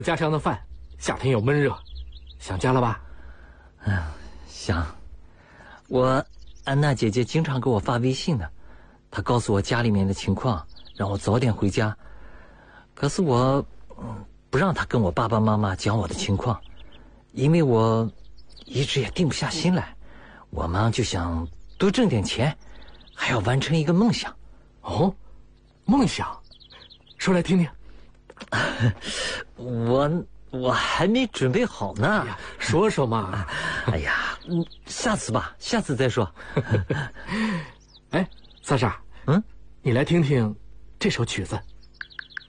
家乡的饭，夏天又闷热，想家了吧？ 想。安娜姐姐经常给我发微信呢，她告诉我家里面的情况，让我早点回家。可是我不让她跟我爸爸妈妈讲我的情况，因为我一直也定不下心来。我嘛就想多挣点钱，还要完成一个梦想。 哦，梦想，说来听听。 我还没准备好呢。 说说嘛。 哎呀，下次吧，下次再说。 哎，萨莎，你来听听这首曲子。